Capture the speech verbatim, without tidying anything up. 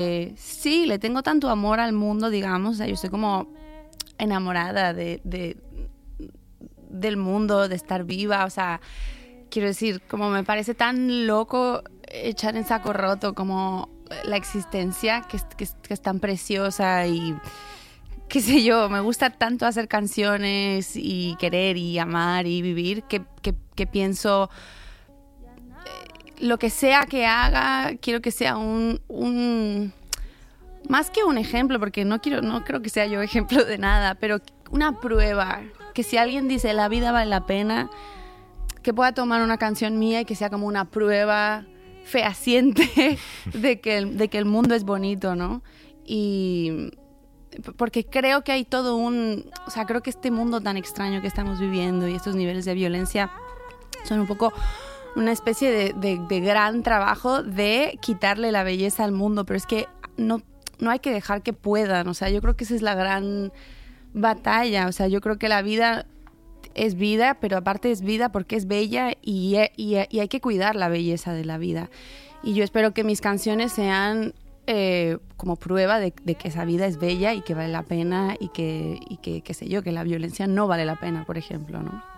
Eh, sí, le tengo tanto amor al mundo, digamos, o sea, yo estoy como enamorada de, de, del mundo, de estar viva, o sea, quiero decir, como me parece tan loco echar en saco roto como la existencia, que es, que es, que es tan preciosa y qué sé yo, me gusta tanto hacer canciones y querer y amar y vivir que, que, que pienso... Lo que sea que haga, quiero que sea un, un... Más que un ejemplo, porque no quiero, no creo que sea yo ejemplo de nada, pero una prueba. Que si alguien dice la vida vale la pena, que pueda tomar una canción mía y que sea como una prueba fehaciente de que el, de que el mundo es bonito, ¿no? Y... Porque creo que hay todo un... O sea, creo que este mundo tan extraño que estamos viviendo y estos niveles de violencia son un poco... una especie de, de, de gran trabajo de quitarle la belleza al mundo, pero es que no, no hay que dejar que puedan, o sea, yo creo que esa es la gran batalla, o sea, yo creo que la vida es vida, pero aparte es vida porque es bella y, y, y hay que cuidar la belleza de la vida. Y yo espero que mis canciones sean eh, como prueba de, de que esa vida es bella y que vale la pena y que, y que, qué sé yo, que la violencia no vale la pena, por ejemplo, ¿no?